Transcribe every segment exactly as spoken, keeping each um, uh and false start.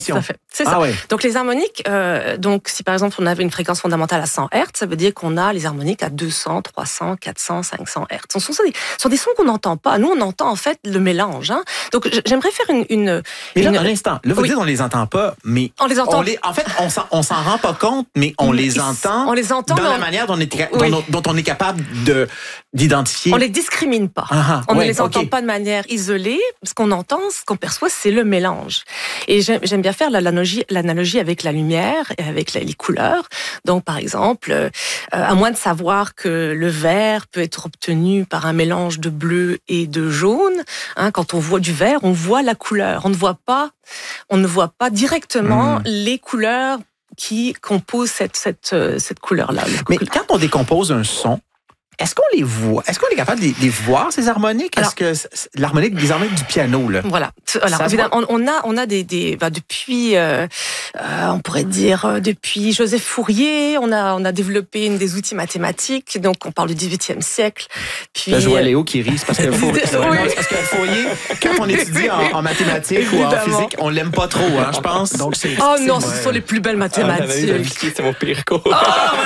Tout à fait. C'est ça. Ah ouais. Donc les harmoniques, euh, donc si par exemple on avait une fréquence fondamentale à cent hertz, ça veut dire qu'on a les harmoniques à deux cents, trois cents, quatre cents, cinq cents hertz. Ce sont, des, ce sont des sons qu'on n'entend pas. Nous, on entend en fait le mélange. Hein. Donc j'aimerais faire une... une mais là, une... un instant, là, vous oui. dites on les entend pas, mais... On les entend. On les, en fait, on s'en, on s'en rend pas compte, mais on les Ils, entend, on les entend dans la on... manière dont on est, oui. dont, dont on est capable de, d'identifier. On les discrimine pas. Ah, on ouais, ne les entend okay. pas de manière isolée. Ce qu'on entend, ce qu'on perçoit, c'est le mélange. Et j'aime, j'aime bien faire l'analogie, l'analogie avec la lumière et avec les couleurs. Donc, par exemple, euh, à moins de savoir que le vert peut être obtenu par un mélange de bleu et de jaune, hein, quand on voit du vert, on voit la couleur. On ne voit pas, on ne voit pas directement mmh. les couleurs qui composent cette, cette, cette couleur-là. Mais quand on décompose un son, est-ce qu'on les voit? Est-ce qu'on est capable de les, de les voir, ces harmoniques? Alors, est-ce que l'harmonique, les harmoniques du piano, là? Voilà. Alors, évidemment, on, on a, on a des, des bah, depuis, euh, euh, on pourrait dire, euh, depuis Joseph Fourier, on a, on a développé une des outils mathématiques. Donc, on parle du dix-huitième siècle. Puis, là, je vois Léo qui rit, parce que Fourier, oui. parce que Fourier, quand on étudie en, en mathématiques ou en physique, on l'aime pas trop, hein, je pense. Donc, c'est, oh non, ce sont les plus belles mathématiques. Ah, c'est mon pire cours. Oh,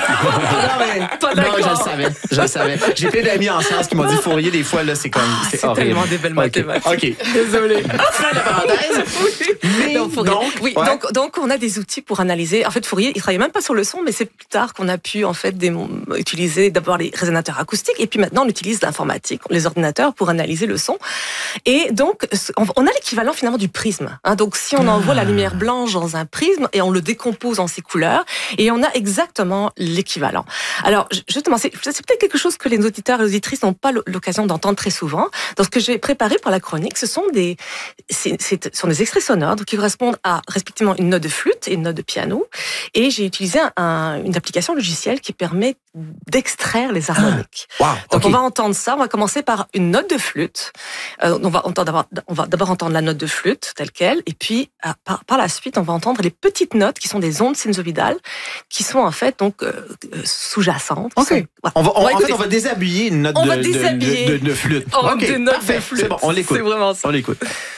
non, mais, pas d'accord. Non, je le savais, je le savais. J'ai plein d'amis en sciences qui m'ont dit Fourier, des fois, là, c'est comme, ah, c'est, c'est horrible. tellement des belles mathématiques. OK. Désolée. Fin de la parenthèse. Oui. Mais donc, Fourier, donc, oui, ouais. donc, donc, on a des outils pour analyser. En fait, Fourier, il travaillait même pas sur le son, mais c'est plus tard qu'on a pu, en fait, des, utiliser d'abord les résonateurs acoustiques, et puis maintenant, on utilise l'informatique, les ordinateurs pour analyser le son. Et donc, on a l'équivalent, finalement, du prisme. Hein. Donc, si on envoie ah. la lumière blanche dans un prisme, et on le décompose en ses couleurs, et on a exactement l'équivalent. Alors, justement, c'est, c'est peut-être quelque chose que les auditeurs et auditrices n'ont pas l'occasion d'entendre très souvent. Donc, ce que j'ai préparé pour la chronique, ce sont des, c'est, c'est, ce sont des extraits sonores qui correspondent à, respectivement, une note de flûte et une note de piano. Et j'ai utilisé un, une application logicielle qui permet d'extraire les harmoniques. Ah, wow, donc, okay. on va entendre ça. On va commencer par une note de flûte. Euh, on va entendre d'abord, on va d'abord entendre la note de flûte telle quelle. Et puis, à, par, par la suite, on va entendre les petites notes qui sont des ondes sinusoïdales qui sont, en fait, donc, euh, sous-jacentes. Okay. Sont, voilà. On va, on, on va en fait, on va déshabiller une note on de, va déshabiller. de, de, de flûte. On va okay, des notes parfait. de flûte. C'est bon, on l'écoute. C'est vraiment ça. On l'écoute.